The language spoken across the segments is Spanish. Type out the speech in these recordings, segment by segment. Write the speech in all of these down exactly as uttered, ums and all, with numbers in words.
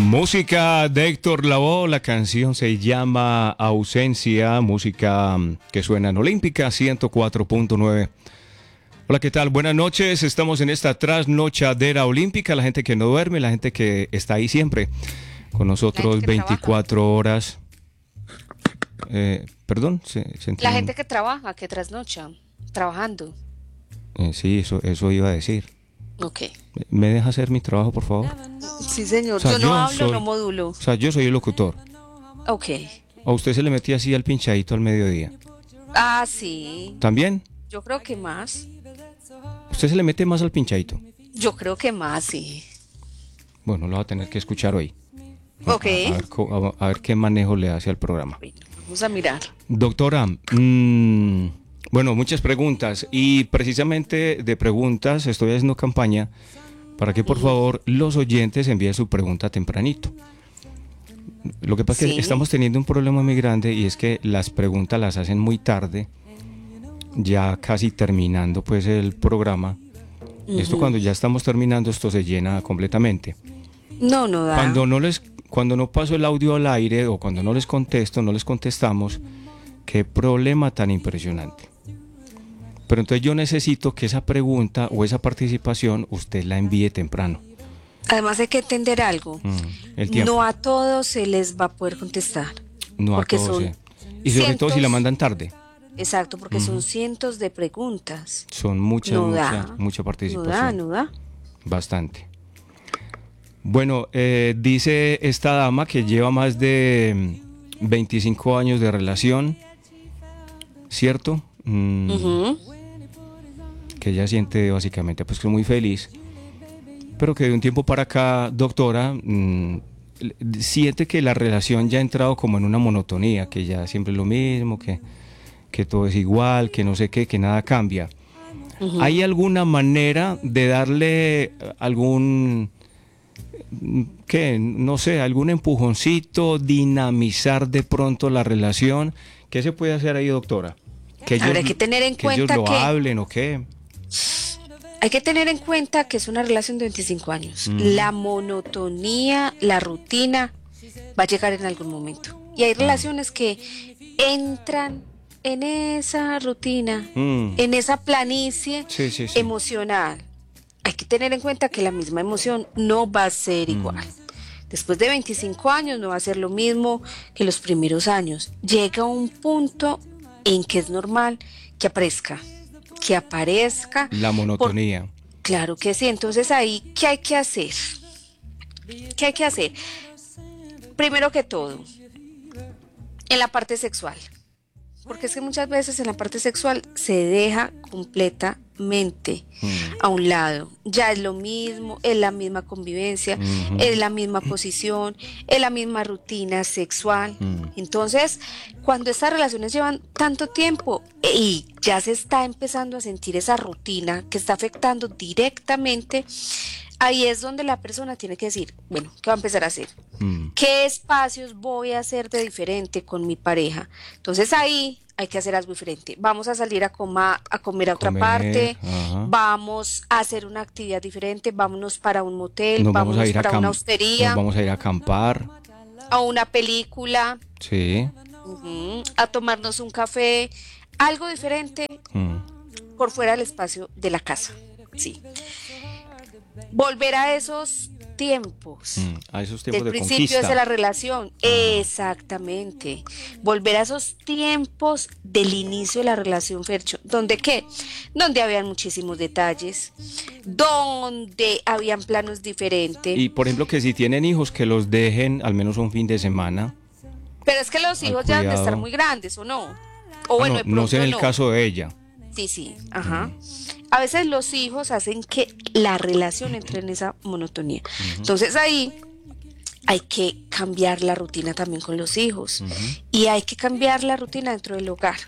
Música de Héctor Lavoe, la canción se llama Ausencia, música que suena en Olímpica ciento cuatro punto nueve. Hola, ¿qué tal? Buenas noches, estamos en esta trasnochadera olímpica, la gente que no duerme, la gente que está ahí siempre con nosotros veinticuatro trabaja. Horas. Eh, perdón, ¿se, se La gente que trabaja, que trasnocha, trabajando. Eh, sí, eso, eso iba a decir. Ok. ¿Me deja hacer mi trabajo, por favor? Sí, señor. O sea, yo no yo hablo, soy, no modulo. O sea, yo soy el locutor. Ok. ¿A usted se le metía así al pinchadito al mediodía? Ah, sí. ¿También? Yo creo que más. ¿Usted se le mete más al pinchadito? Yo creo que más, sí. Bueno, lo va a tener que escuchar hoy. Ok. A, a, ver, a, a ver qué manejo le hace al programa. Bueno, vamos a mirar. Doctora, mmm, bueno, muchas preguntas. Y precisamente de preguntas estoy haciendo campaña para que por uh-huh. favor los oyentes envíen su pregunta tempranito. Lo que pasa es sí. que estamos teniendo un problema muy grande y es que las preguntas las hacen muy tarde, ya casi terminando pues el programa. Uh-huh. Esto cuando ya estamos terminando, esto se llena completamente. No, no da. Cuando no les, cuando no paso el audio al aire o cuando no les contesto, no les contestamos, qué problema tan impresionante. Pero entonces yo necesito que esa pregunta o esa participación usted la envíe temprano. Además hay que entender algo. Mm, el tiempo. No a todos se les va a poder contestar. No a todos. Sí. Y sobre cientos, todo si la mandan tarde. Exacto, porque uh-huh. son cientos de preguntas. Son muchas, no mucha, da, mucha participación. No da, no da. Bastante. Bueno, eh, dice esta dama que lleva más de veinticinco años de relación, ¿cierto? Mm, uh-huh. Que ella siente básicamente pues que es muy feliz, pero que de un tiempo para acá, doctora, mmm, siente que la relación ya ha entrado como en una monotonía, que ya siempre es lo mismo, que, que todo es igual, que no sé qué, que nada cambia. Uh-huh. ¿Hay alguna manera de darle algún, qué, no sé, algún empujoncito, dinamizar de pronto la relación? ¿Qué se puede hacer ahí, doctora? Que ellos, Habrá que tener en que cuenta ellos lo que hablen o qué. Hay que tener en cuenta que es una relación de veinticinco años. Mm. La monotonía, la rutina va a llegar en algún momento. Y hay relaciones que entran en esa rutina, mm. en esa planicie sí, sí, sí. emocional. Hay que tener en cuenta que la misma emoción no va a ser igual. Mm. Después de veinticinco años no va a ser lo mismo que los primeros años. Llega un punto en que es normal que aparezca. que aparezca la monotonía. Por, claro que sí, entonces ahí, ¿qué hay que hacer? ¿Qué hay que hacer? Primero que todo, en la parte sexual, porque es que muchas veces en la parte sexual se deja completamente mm. a un lado. Ya es lo mismo, es la misma convivencia, mm-hmm. es la misma posición, es la misma rutina sexual. Mm. Entonces, cuando estas relaciones llevan tanto tiempo y ya se está empezando a sentir esa rutina que está afectando directamente, ahí es donde la persona tiene que decir, bueno, ¿qué va a empezar a hacer? Mm. ¿Qué espacios voy a hacer de diferente con mi pareja? Entonces ahí hay que hacer algo diferente. Vamos a salir a, coma, a comer a otra comer, parte, ajá. vamos a hacer una actividad diferente, vámonos para un motel, nos vámonos vamos a ir para a camp- una hostería. Nos vamos a ir a acampar. A una película. Sí. Uh-huh, a tomarnos un café, algo diferente mm. por fuera del espacio de la casa. Sí. Volver a esos tiempos, mm, a esos tiempos del de principio conquista. de la relación, ah. exactamente, volver a esos tiempos del inicio de la relación, Fercho, donde qué, donde habían muchísimos detalles, donde habían planos diferentes. Y por ejemplo que si tienen hijos que los dejen al menos un fin de semana. Pero es que los hijos ya deben de estar muy grandes, ¿o no? O ah, bueno, no, de pronto no sé en el no. caso de ella. Sí, sí, ajá. Mm. A veces los hijos hacen que la relación entre en esa monotonía. Uh-huh. Entonces ahí hay que cambiar la rutina también con los hijos. Uh-huh. Y hay que cambiar la rutina dentro del hogar.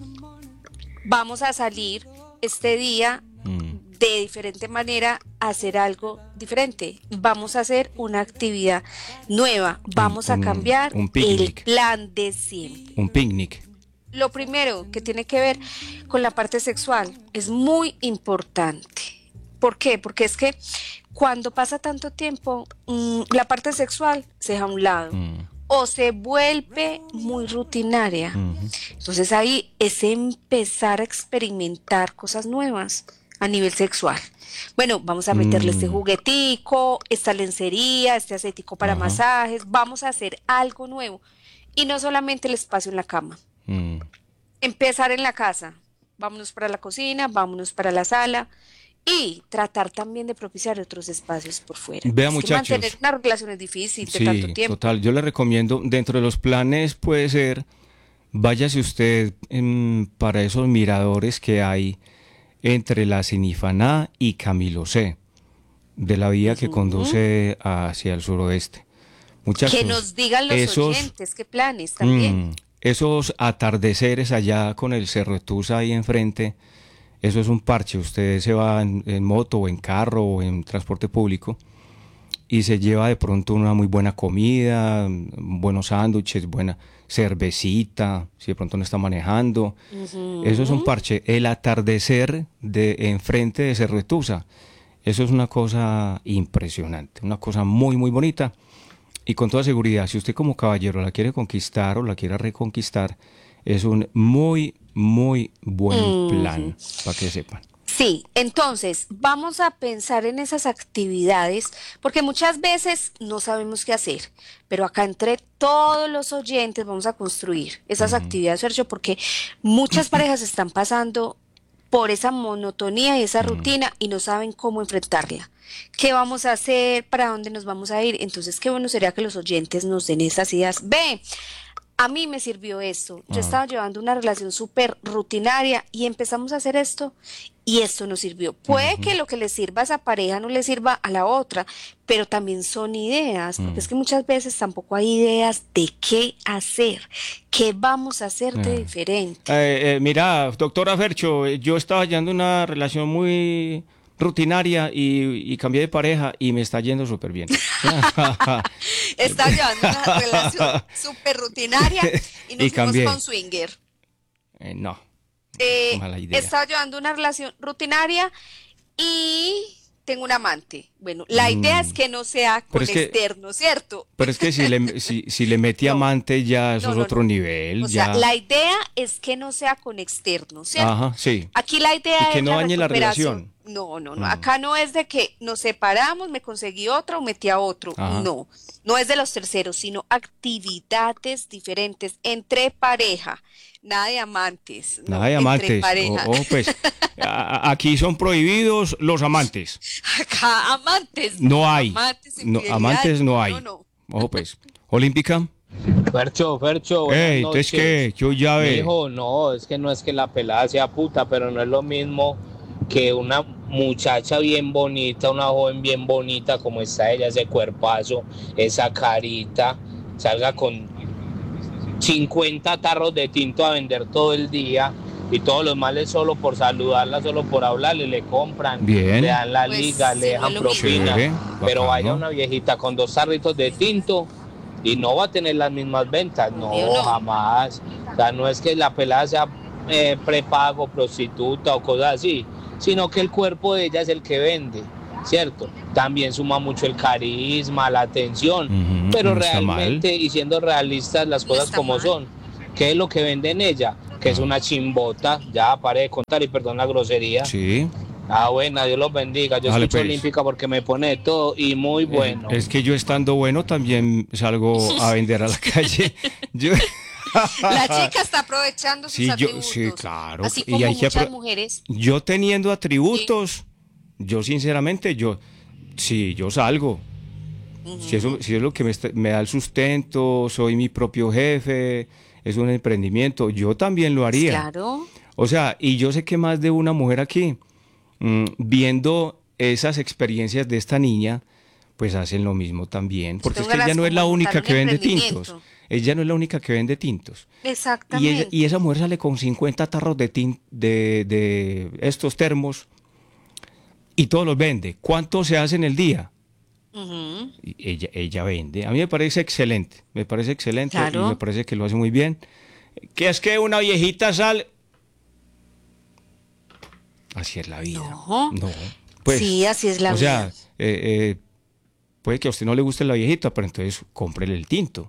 Vamos a salir este día uh-huh. de diferente manera a hacer algo diferente. Vamos a hacer una actividad nueva. Vamos un, a cambiar un el plan de siempre. Un picnic. Lo primero que tiene que ver con la parte sexual es muy importante. ¿Por qué? Porque es que cuando pasa tanto tiempo, mm, la parte sexual se deja a un lado Mm, o se vuelve muy rutinaria. ujú. Entonces ahí es empezar a experimentar cosas nuevas a nivel sexual. Bueno, vamos a meterle este Mm, juguetico, esta lencería, este aceitico para ajá. masajes, vamos a hacer algo nuevo. Y no solamente el espacio en la cama. Mm. Empezar en la casa. Vámonos para la cocina, vámonos para la sala y tratar también de propiciar otros espacios por fuera. Vea, Es que mantener muchachos, una relación es difícil de tanto sí, tiempo. total. Yo le recomiendo, dentro de los planes puede ser, váyase usted em, para esos miradores que hay entre la Sinifaná y Camilo C, de la vía que Ujú. conduce hacia el suroeste. Que Muchachos, nos digan los esos, oyentes qué planes también. mm, esos atardeceres allá con el Cerro de Tusa ahí enfrente, eso es un parche. Usted se va en, en moto o en carro o en transporte público y se lleva de pronto una muy buena comida, mm, buenos sándwiches, buena cervecita, si de pronto no está manejando. Eso es un Ujú. parche. El atardecer de enfrente de Cerro de Tusa, eso es una cosa impresionante, una cosa muy, muy bonita. Y con toda seguridad, si usted como caballero la quiere conquistar o la quiere reconquistar, es un muy, muy buen Ujú. plan, para que sepan. Sí, entonces vamos a pensar en esas actividades, porque muchas veces no sabemos qué hacer, pero acá entre todos los oyentes vamos a construir esas Ujú, actividades, Sergio, porque muchas parejas están pasando por esa monotonía y esa ujú. rutina y no saben cómo enfrentarla. ¿Qué vamos a hacer? ¿Para dónde nos vamos a ir? Entonces, qué bueno sería que los oyentes nos den esas ideas. Ve, a mí me sirvió esto. Yo Ah, estaba llevando una relación súper rutinaria y empezamos a hacer esto y esto nos sirvió. Puede ujú, que lo que le sirva a esa pareja no le sirva a la otra, pero también son ideas, porque es mm. que muchas veces tampoco hay ideas de qué hacer, qué vamos a hacer de Ah. diferente. Eh, eh, mira, doctora Fercho, eh, yo estaba llevando una relación muy rutinaria y, y cambié de pareja y me está yendo súper bien. Estaba llevando una relación súper rutinaria y Y nos fuimos para un cambié. swinger. Eh, no, Eh, mala idea. estaba llevando una relación rutinaria y tengo un amante. Bueno, la idea es Mm, que no sea pero con es que, externo, ¿cierto? pero es que si le, si, si le metí No, amante ya eso no, es no, otro no. nivel, O sea, ya. la idea es que no sea con externo, ¿cierto? Ajá, sí. Aquí la Y idea que es no la dañe la recuperación. relación. No, no, no. Mm, Acá no es de que nos separamos, me conseguí otra o metí a otro. ajá. No, no es de los terceros, sino actividades diferentes entre pareja. Nada de amantes, Nada no, de entre amantes. O, pareja. o, pues, a- a- aquí son prohibidos los amantes. Acá amantes, No no, hay. amantes, No, infidelidades, amantes no no, no, hay. no. Ojo, pues. Olímpica. Fercho, Fercho, buenas Ey, entonces noches. qué, yo Mi llave. hijo, no, es que no es que la pelada sea puta, pero no es lo mismo que una muchacha bien bonita, una joven bien bonita como está ella, ese cuerpazo, esa carita, salga con cincuenta tarros de tinto a vender todo el día y todos los males solo por saludarla, solo por hablarle, le compran, le Bien. dan la Pues liga, le sí, no es dejan lo mismo. propina, Chévere. pero vaya Bacano. una viejita con dos tarritos de tinto y no va a tener las mismas ventas, Obvio no, no. jamás. O sea, no es que la pelada sea eh, prepago, prostituta o cosas así, sino que el cuerpo de ella es el que vende, ¿cierto? También suma mucho el carisma, la atención, Ujú, pero no está mal. realmente y siendo realistas las No cosas está como mal. son, ¿qué es lo que vende en ella? Que es Ah, una chimbota, ya pare de contar y perdón la grosería. sí. Ah, buena, Dios los bendiga. Yo Dale, escucho pues. Olímpica porque me pone de todo y muy Eh, bueno. es que yo estando bueno también salgo a vender a la calle. Yo... La chica está aprovechando sus Sí, yo, sí, atributos, claro. así Y como hay que muchas apro- mujeres. yo teniendo Sí. atributos, yo sinceramente, yo, sí, yo salgo. Si eso, Ujú. si es lo que me, está- me da el sustento, soy mi propio jefe, es un emprendimiento, yo también lo Pues haría. claro. O sea, y yo sé que más de una mujer aquí, mm, viendo esas experiencias de esta niña, pues hacen lo mismo también, Yo porque tengo es que ella ganas no es como la de montar única un que vende tintos, emprendimiento. ella no es la única que vende tintos. Y esa, y Exactamente. esa mujer sale con cincuenta tarros de, tin- de, de estos termos y todos los vende. ¿Cuánto se hace en el día? Ujú. Y ella, ella vende. A mí me parece excelente, me parece excelente y me Claro. parece que lo hace muy bien. Que es que una viejita sale... Así es la vida. No. No. Pues, sí, así es la o sea, vida. eh, eh, puede que a usted no le guste la viejita, pero entonces cómprele el tinto.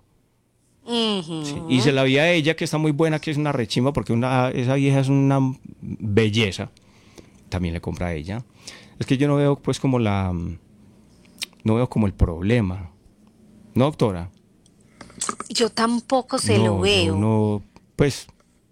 Sí, y se Ujú. la vi a ella, que está muy buena, que es una rechimba, porque una, esa vieja es una belleza. También le compra a ella. Es que yo no veo, pues, como la... No veo como el problema. ¿No, doctora? Yo tampoco se lo No, yo veo. no... Pues...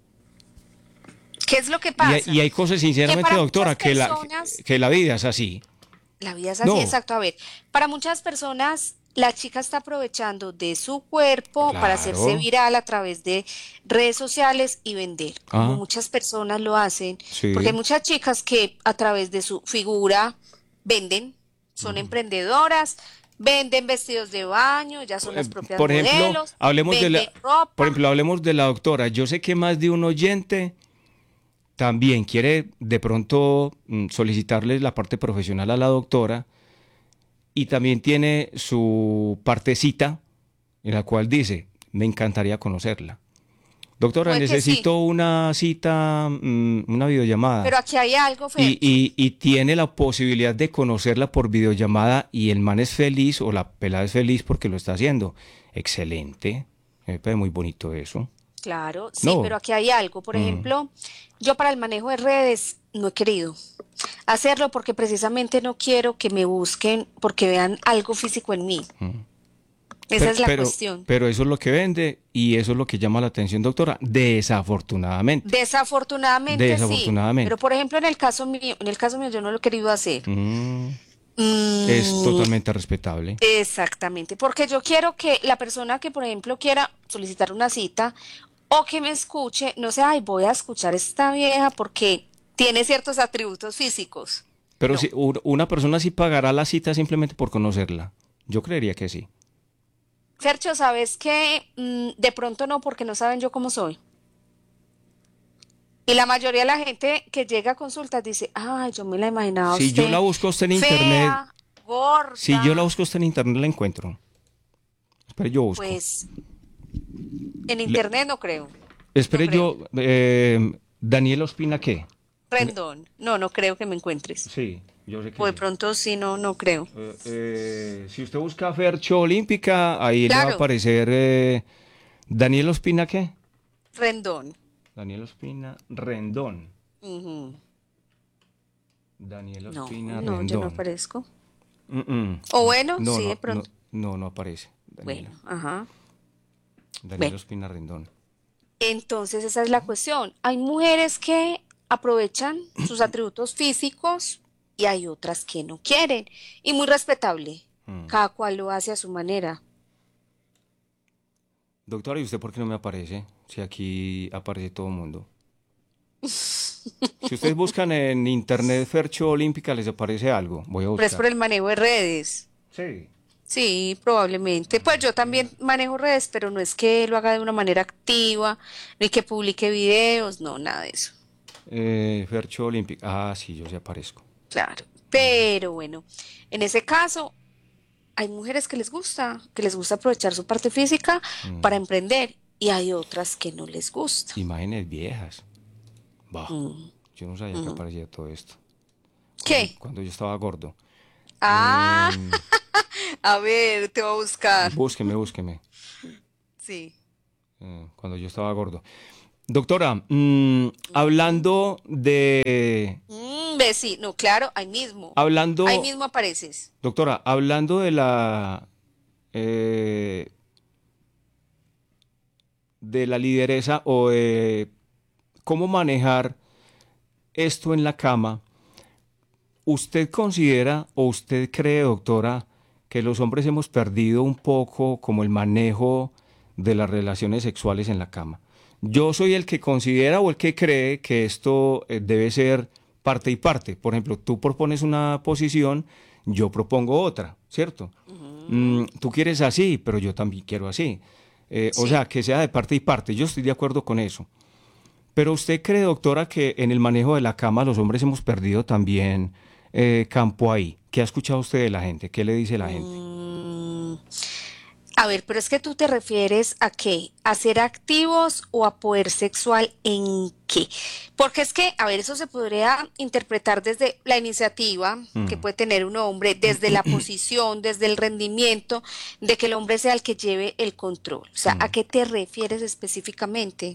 ¿Qué es lo que Y hay, pasa? y hay cosas, Que sinceramente, para muchas doctora, que la, que, personas, que la vida es así. la vida es así, No, exacto. A ver, para muchas personas, la chica está aprovechando de su cuerpo para hacerse claro. viral a través de redes sociales y vender, como Ah, muchas personas lo hacen, porque hay sí. muchas chicas que a través de su figura venden, son emprendedoras, venden vestidos de baño, ya son Eh, las propias Por ejemplo, modelos, hablemos de venden la, por ropa. ejemplo, hablemos de la doctora. Yo sé que más de un oyente también quiere de pronto mm, solicitarle la parte profesional a la doctora y también tiene su partecita en la cual dice, me encantaría conocerla. Doctora, Puede que sí, necesito una cita, mm, una videollamada. pero aquí hay algo, Y, Fercho. y- y tiene la posibilidad de conocerla por videollamada y el man es feliz o la pelada es feliz porque lo está haciendo. Excelente. Me parece muy bonito eso. Claro, sí, pero No. aquí hay algo. Por Mm, ejemplo, yo para el manejo de redes no he querido hacerlo porque precisamente no quiero que me busquen porque vean algo físico en mí. mm. Esa Pero, es la pero, cuestión. pero eso es lo que vende y eso es lo que llama la atención, doctora. Desafortunadamente. Desafortunadamente sí, pero Desafortunadamente. por ejemplo en el caso mío, en el caso mío yo no lo he querido hacer. Mm, es Mm, totalmente respetable. exactamente, porque yo quiero que la persona que, por ejemplo, quiera solicitar una cita o que me escuche, no sé, ay, voy a escuchar a esta vieja porque tiene ciertos atributos físicos. Pero si No. u- una persona sí pagará la cita simplemente por conocerla. Yo creería que sí. Fercho, ¿sabes qué? Mm, de pronto no, porque no saben yo cómo soy. Y la mayoría de la gente que llega a consultas dice, ay, yo me la imaginaba a Si yo la usted busco a usted en internet, fea, si yo la gorda. busco a usted en internet, la encuentro. Espere, yo busco. Pues en Le- internet no creo, no espere, creo. yo. eh, Daniel Ospina, ¿qué? Rendón, no, no creo que me encuentres. Sí, yo sé O que de sí. pronto sí, no, no creo. Eh, eh, si usted busca Fercho Olímpica, ahí le va a Claro, aparecer eh, Daniel Ospina, ¿qué? Rendón. Daniel Ospina Rendón. Ujú. Daniel No, Ospina no, yo no Rendón. aparezco. Mm, mm. O bueno, No, sí, de no, no, pronto. no, no aparece. Daniela. Bueno, ajá. Daniel Bueno, Ospina Rendón. entonces esa es la cuestión. Hay mujeres que aprovechan sus atributos físicos y hay otras que no quieren. Y muy respetable. Mm. Cada cual lo hace a su manera. Doctora, ¿y usted por qué no me aparece? Si aquí aparece todo el mundo. Si ustedes buscan en internet Fercho Olímpica, les aparece algo. Voy a Pero es por buscar. el manejo de redes. Sí. Sí, probablemente. Pues yo también manejo redes, pero no es que lo haga de una manera activa, ni que publique videos, no, nada de eso. Eh, Fercho Olímpica. Ah, sí, yo sí aparezco. Claro. Pero bueno, en ese caso, hay mujeres que les gusta, que les gusta aprovechar su parte física para Mm. emprender y hay otras que no les gusta. Imágenes viejas. Bah, Mm, yo no sabía que mm. aparecía todo esto. Cuando, ¿Qué? cuando yo estaba gordo. Ah, Eh, a ver, te voy a buscar. búsqueme, búsqueme. Sí. Eh, cuando yo estaba gordo. Doctora, mm, hablando de... Mm, ve, sí, no, claro, ahí mismo. Ahí Hablando... mismo apareces. Doctora, hablando de la... eh, de la lideresa o de cómo manejar esto en la cama, ¿usted considera o usted cree, doctora, que los hombres hemos perdido un poco como el manejo de las relaciones sexuales en la cama? Yo soy el que considera o el que cree que esto eh, debe ser parte y parte. Por ejemplo, tú propones una posición, yo propongo otra, ¿cierto? Mm, tú quieres así, pero yo también quiero así. Eh, o Sí. sea, que sea de parte y parte. Yo estoy de acuerdo con eso. Pero usted cree, doctora, que en el manejo de la cama los hombres hemos perdido también eh, campo ahí. ¿Qué ha escuchado usted de la gente? ¿Qué le dice la gente? Mm, a ver, pero es que tú te refieres a qué, a ser activos o a poder sexual en qué? Porque es que, a ver, eso se podría interpretar desde la iniciativa Mm. que puede tener un hombre, desde la posición, desde el rendimiento, de que el hombre sea el que lleve el control. O sea, ¿a Mm. qué te refieres específicamente?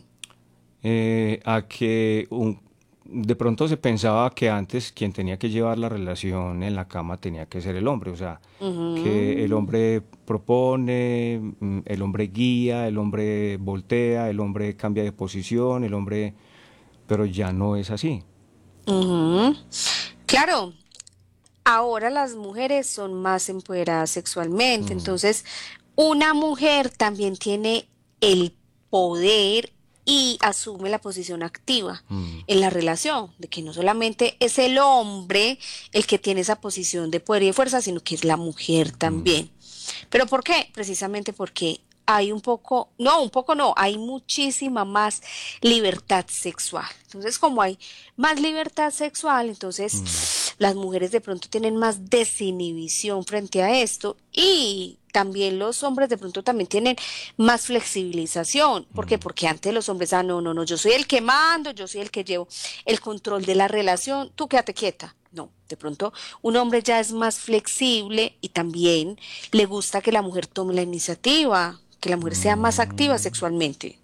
Eh, a que un- de pronto se pensaba que antes quien tenía que llevar la relación en la cama tenía que ser el hombre, o sea, que el Ujú, hombre propone, mm, el hombre guía, el hombre voltea, el hombre cambia de posición, el hombre, pero ya no es así. ujú. Claro, ahora las mujeres son más empoderadas sexualmente, Mm, entonces una mujer también tiene el poder y asume la posición activa mm, en la relación, de que no solamente es el hombre el que tiene esa posición de poder y de fuerza, sino que es la mujer mm, también. ¿Pero por qué? Precisamente porque hay un poco, no, un poco no, hay muchísima más libertad sexual. Entonces, como hay más libertad sexual, mm, entonces las mujeres de pronto tienen más desinhibición frente a esto y también los hombres de pronto también tienen más flexibilización. ¿Por qué? mm. Porque antes los hombres, ah, no, no, no, yo soy el que mando, yo soy el que llevo el control de la relación, tú quédate quieta. No, de pronto un hombre ya es más flexible y también le gusta que la mujer tome la iniciativa, que la mujer sea más activa Mm, sexualmente.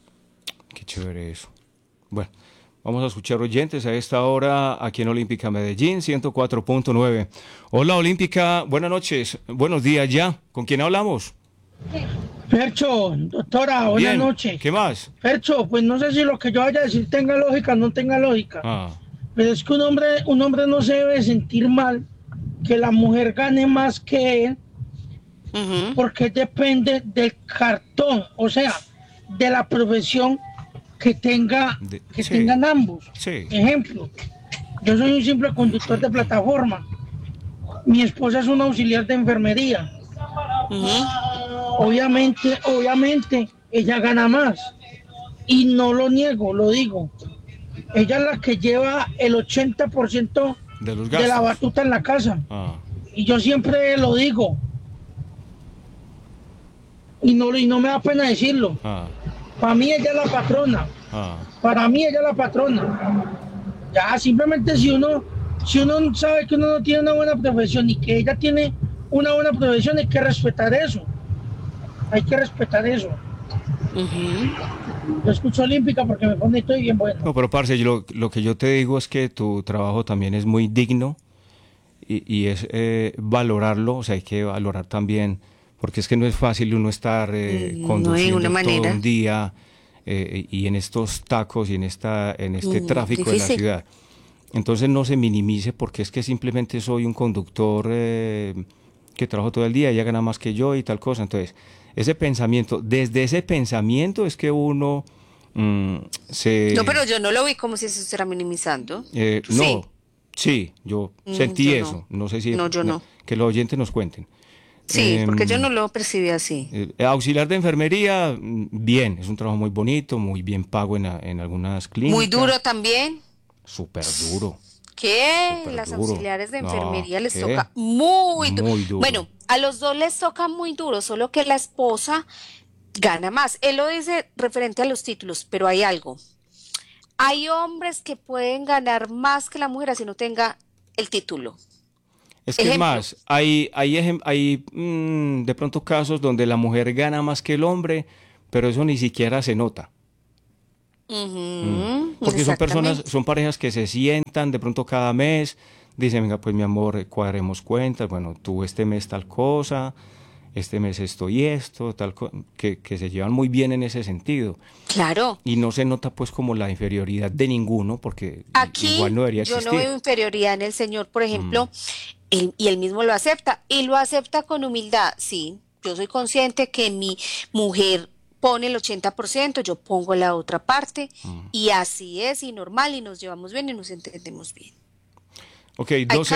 qué chévere eso. Bueno, vamos a escuchar oyentes a esta hora aquí en Olímpica Medellín, ciento cuatro punto nueve. Hola Olímpica, buenas noches, buenos días ya. ¿Con quién hablamos? Fercho, doctora, buenas Bien, noches. ¿qué más? Fercho, pues no sé si lo que yo vaya a decir tenga lógica o no tenga lógica, Ah, pero es que un hombre, un hombre no se debe sentir mal que la mujer gane más que él, Ujú, porque depende del cartón, o sea, de la profesión que tenga, de- que sí, tengan ambos. sí. Ejemplo, yo soy un simple conductor de plataforma, mi esposa es una auxiliar de enfermería. ujú, Obviamente, obviamente, ella gana más. Y no lo niego, lo digo. Ella es la que lleva el ochenta por ciento De los de la gastos. batuta en la casa. Ah, Y yo siempre lo digo. Y no, y no me da pena decirlo. ah, Para mí ella es la patrona. ah. Para mí ella es la patrona. Ya, simplemente si uno, si uno sabe que uno no tiene una buena profesión y que ella tiene una buena profesión, hay que respetar eso. Hay que respetar eso. ujú. Yo escucho Olímpica porque me pone estoy bien bueno. No, pero parce, yo lo, lo que yo te digo es que tu trabajo también es muy digno y, y es eh, valorarlo, o sea, hay que valorar también, porque es que no es fácil uno estar eh, Mm, no de ninguna conduciendo todo manera. un día eh, y en estos tacos y en esta, en este Mm, tráfico de la difícil. ciudad. Entonces no se minimice porque es que simplemente soy un conductor eh, que trabajo todo el día, ella gana más que yo y tal cosa. Entonces, ese pensamiento, desde ese pensamiento es que uno mm, No, se... pero yo no lo vi como si se estuviera minimizando. eh, ¿Tú sí? no, sí, yo Mm, sentí yo eso. no. No sé si No, yo no, no. que los oyentes nos cuenten. Sí, porque yo Em, no lo percibí así. eh, auxiliar de enfermería, mm, bien, es un trabajo muy bonito, muy bien pago en, a- en algunas Muy duro clínicas. también. Súper duro, Que súper las duro. auxiliares de No, enfermería les ¿qué? toca muy duro. Muy duro. Bueno, a los dos les toca muy duro, solo que la esposa gana más. Él lo dice referente a los títulos, pero hay algo. Hay hombres que pueden ganar más que la mujer así no tenga el título. Es que es Ejemplo. más, hay, hay, ejem- hay mm, de pronto casos donde la mujer gana más que el hombre, pero eso ni siquiera se nota. Mm. Ujú, Porque son personas, exactamente. son parejas que se sientan de pronto cada mes, dicen, venga, pues mi amor, eh, cuadremos cuentas, bueno, tú este mes tal cosa, este mes esto y esto, tal co- que, que se llevan muy bien en ese sentido. Claro. Y no se nota pues como la inferioridad de ninguno, porque i- igual Aquí no debería yo no existir. veo inferioridad en el Señor, por Mm, ejemplo, él- y él mismo lo acepta, y lo acepta con humildad. Sí, yo soy consciente que mi mujer pone el ochenta por ciento, yo pongo la otra parte, mm. y así es, y normal, y nos llevamos bien y nos entendemos bien. Ok, Hay doce